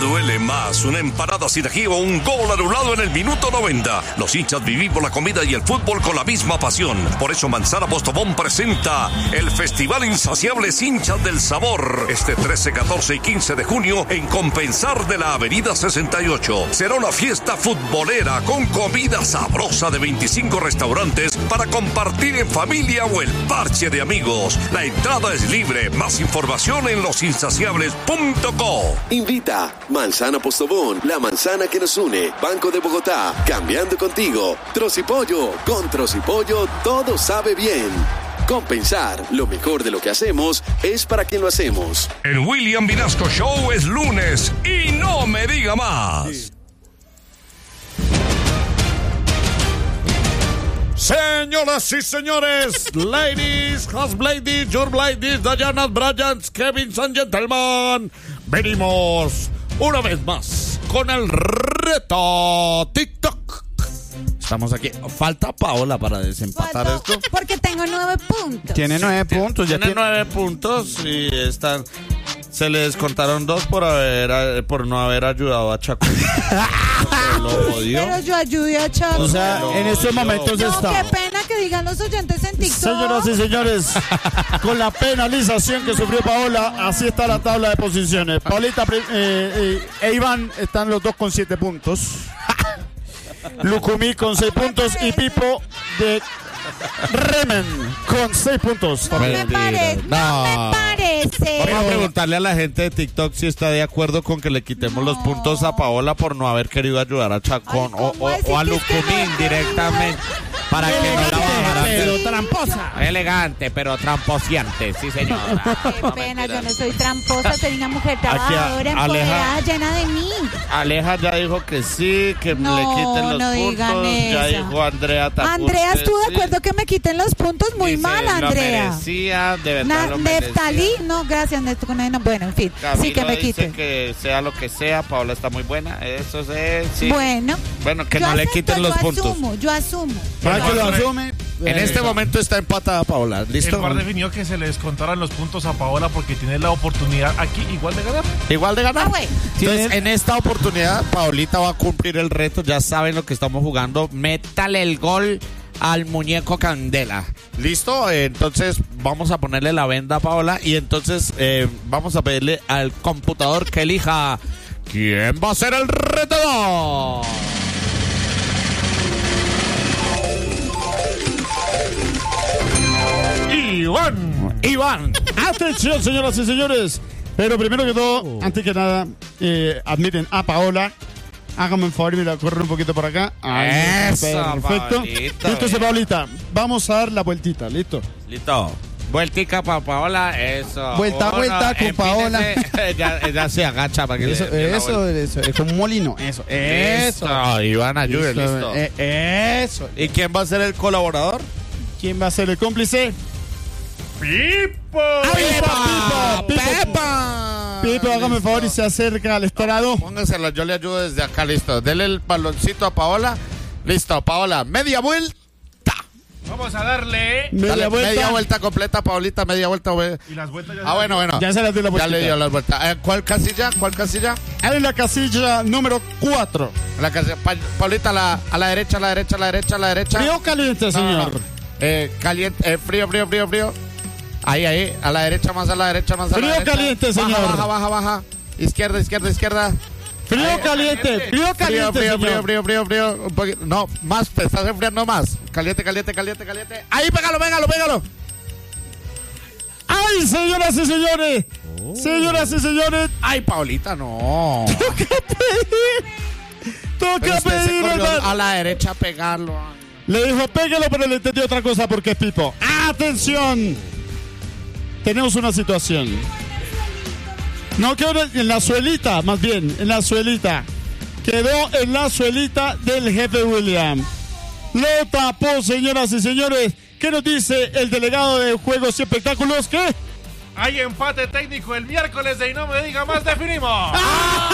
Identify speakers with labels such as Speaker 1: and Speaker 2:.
Speaker 1: duele más una empanada sin ají o un gol anulado en el minuto 90. Los hinchas vivimos la comida y el fútbol con la misma pasión. Por eso Manzana Postobón presenta el Festival Insaciables Hinchas del Sabor. Este 13, 14 y 15 de junio en Compensar de la Avenida 68. Será una fiesta futbolera con comida sabrosa de 25 restaurantes para compartir en familia o el parche de amigos. La entrada es libre. Más información en losinsaciables.co.
Speaker 2: Invita Manzana Postobón, la manzana que nos une. Banco de Bogotá, cambiando contigo. Trocipollo, con Trocipollo todo sabe bien. Compensar, lo mejor de lo que hacemos es para quien lo hacemos.
Speaker 1: El William Vinasco Show es lunes y no me diga más. Sí.
Speaker 3: Señoras y señores, ladies, ladies, your ladies, Diana, Bryans, Kevin, and gentlemen, venimos una vez más con el reto TikTok. Estamos aquí. Falta Paola para desempatar esto.
Speaker 4: Porque tengo 9 puntos.
Speaker 3: Tiene 9 puntos. Ya tiene 9 puntos y están. Se le descontaron 2 por no haber ayudado a Chaco.
Speaker 4: Pero yo ayudé a Chaco.
Speaker 3: O sea, en estos momentos está.
Speaker 4: Qué pena que digan los oyentes en TikTok.
Speaker 3: Señoras y señores, con la penalización que sufrió Paola, así está la tabla de posiciones. Paolita e Iván están los dos con 7 puntos. Lucumí con 6 puntos y Pipo de Remen con 6 puntos.
Speaker 4: No me parece.
Speaker 3: Vamos a preguntarle a la gente de TikTok si está de acuerdo con que le quitemos los puntos a Paola por no haber querido ayudar a Chacón o a Lucumín directamente. Para que no la bajaran.
Speaker 5: Pero tramposa.
Speaker 3: Elegante, pero tramposiante, sí señora.
Speaker 4: Qué pena, yo no soy tramposa, soy una mujer trabajadora, empoderada, llena de mí.
Speaker 3: Aleja ya dijo que sí, que le quiten los puntos. Ya dijo Andrea tampoco.
Speaker 4: Andrea, ¿estuvo de acuerdo que me quiten los puntos? Muy mal, Andrea.
Speaker 3: Lo merecía, de verdad lo merecía.
Speaker 4: Neftalí, no, gracias, no, bueno, en fin,
Speaker 3: Camilo
Speaker 4: sí que me quiten.
Speaker 3: Dice que sea lo que sea, Paola está muy buena, eso es, sí.
Speaker 4: Bueno,
Speaker 3: que no le quiten los puntos.
Speaker 4: Yo asumo.
Speaker 3: Para que lo asume. En este momento está empatada Paola. ¿Listo?
Speaker 5: El VAR definió que se le descontaran los puntos a Paola porque tiene la oportunidad aquí igual de ganar.
Speaker 3: Igual de ganar.
Speaker 4: Bueno.
Speaker 3: Entonces, en esta oportunidad, Paolita va a cumplir el reto. Ya saben lo que estamos jugando. Métale el gol al muñeco Candela. ¿Listo? Entonces, vamos a ponerle la venda a Paola. Y entonces, vamos a pedirle al computador que elija quién va a ser el retador. Iván. Atención, señoras y señores. Pero primero que todo, antes que nada, admiten a Paola. Hágame un favor y me la correr un poquito por acá.
Speaker 6: Eso,
Speaker 3: perfecto.
Speaker 6: Paolita,
Speaker 3: Entonces, Paolita, vamos a dar la vueltita. ¿Listo?
Speaker 6: Listo. Vueltica para Paola, eso.
Speaker 3: Vuelta con Paola.
Speaker 6: Ella se agacha para que
Speaker 3: eso, es como un molino. Eso.
Speaker 6: Iván, ayude, listo.
Speaker 3: Eso.
Speaker 6: ¿Y quién va a ser el colaborador?
Speaker 3: ¿Quién va a ser el cómplice?
Speaker 5: ¡Pipo!
Speaker 3: Pipo, hágame el favor y se acerca al estrado.
Speaker 6: Póngaselo, yo le ayudo desde acá, listo. Dele el baloncito a Paola. Listo, Paola, media vuelta.
Speaker 5: Vamos a darle
Speaker 3: media
Speaker 6: vuelta completa, Paolita, media vuelta.
Speaker 5: Y las vueltas ya.
Speaker 6: Bueno.
Speaker 3: Ya se las dio la vuelta.
Speaker 6: Ya le dio las vueltas. ¿Cuál casilla?
Speaker 3: En la casilla número 4.
Speaker 6: La casilla, Paolita, a la derecha.
Speaker 3: ¿Frío o caliente, señor?
Speaker 6: Caliente, frío. Ahí, a la derecha, más a la derecha.
Speaker 3: Frío o caliente, señor.
Speaker 6: Baja. Izquierda.
Speaker 3: Frío o caliente,
Speaker 6: Frío. Un poquito. No, más, te estás enfriando más. Caliente. Ahí, pégalo.
Speaker 3: ¡Ay, señoras y señores!
Speaker 6: Ay, Paolita, no.
Speaker 3: Toca pedir.
Speaker 6: A la derecha pegarlo.
Speaker 3: Le dijo, pégalo, pero le entendió otra cosa porque es Pipo. ¡Atención! Tenemos una situación. No quedó en la suelita, más bien, en la suelita. Quedó en la suelita del jefe William. Lo tapó, señoras y señores. ¿Qué nos dice el delegado de Juegos y Espectáculos? ¿Qué?
Speaker 5: Hay empate técnico el miércoles de Y No Me Diga Más, definimos.